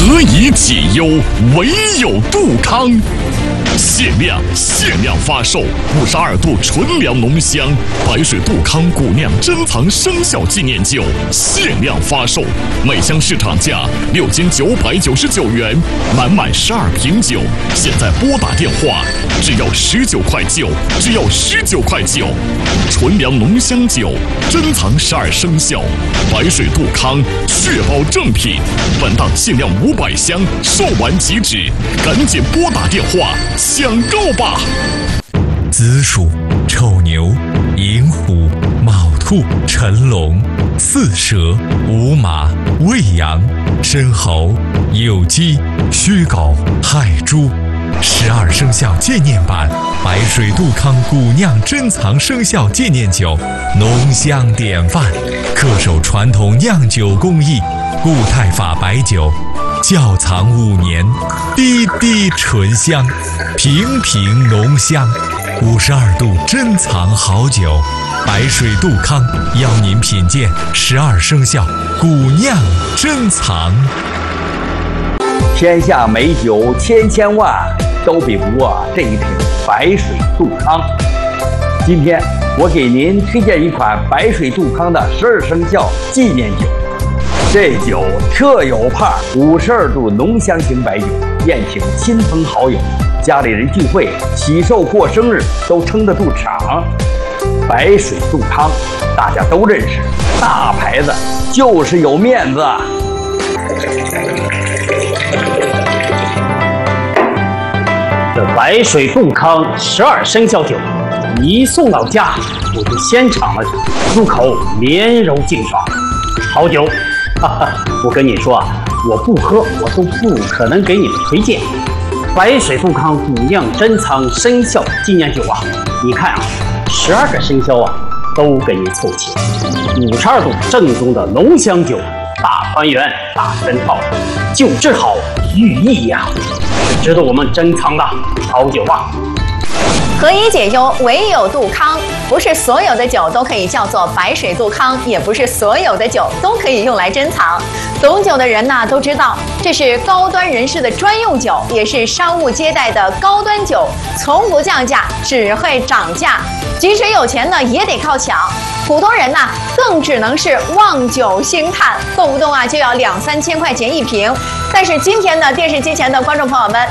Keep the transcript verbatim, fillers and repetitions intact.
何以解忧，唯有杜康。限量限量发售五十二度纯粮浓香白水杜康古酿珍藏生肖纪念酒，限量发售，每箱市场价六千九百九十九元，满满十二瓶酒，现在拨打电话，只要十九块九，只要十九块九。纯粮浓香酒，珍藏十二生肖，白水杜康，确保正品。本档限量五百箱，售完即止，赶紧拨打电话抢购吧！ 子鼠、丑牛、寅虎、卯兔、辰龙、巳蛇、午马、未羊、申猴、酉鸡、戌狗、亥猪。十二生肖纪念版白水杜康古酿珍藏生肖纪念酒，浓香典范，恪守传统酿酒工艺，固态法白酒，窖藏五年，滴滴醇香，瓶瓶浓香。五十二度珍藏好酒，白水杜康邀您品鉴十二生肖古酿珍藏。 天下美酒千千万，都比不过这一瓶白水杜康。今天我给您推荐一款白水杜康的十二生肖纪念酒。这酒特有派，五十二度浓香型白酒，宴请亲朋好友，家里人聚会、喜寿过生日都撑得住场。白水杜康大家都认识，大牌子就是有面子。 这白水杜康十二生肖酒一送到家，我就先尝了尝，入口绵柔净爽，好酒。哈哈，我跟你说啊，我不喝我都不可能给你们推荐。白水杜康古酿珍藏生肖纪念酒啊，你看啊，十二个生肖啊都给你凑齐，五十二度正宗的浓香酒，大团圆大珍宝，酒质好寓意呀、啊，值得我们珍藏的好酒啊。 何以解忧，唯有杜康。不是所有的酒都可以叫做白水杜康，也不是所有的酒都可以用来珍藏。懂酒的人呢都知道，这是高端人士的专用酒，也是商务接待的高端酒，从不降价，只会涨价。即使有钱呢，也得靠抢。普通人呢，更只能是望酒兴叹，动不动啊就要两三千块钱一瓶。但是今天呢，电视机前的观众朋友们，